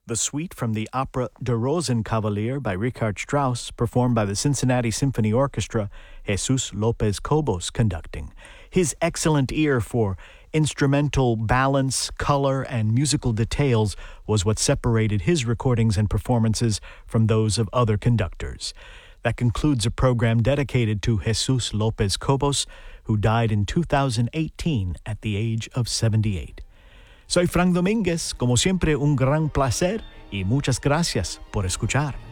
The suite from the opera Der Rosenkavalier by Richard Strauss, performed by the Cincinnati Symphony Orchestra, Jesus Lopez Cobos conducting. His excellent ear for instrumental balance, color, and musical details was what separated his recordings and performances from those of other conductors. That concludes a program dedicated to Jesus Lopez Cobos, who died in 2018 at the age of 78. Soy Frank Domínguez, como siempre un gran placer y muchas gracias por escuchar.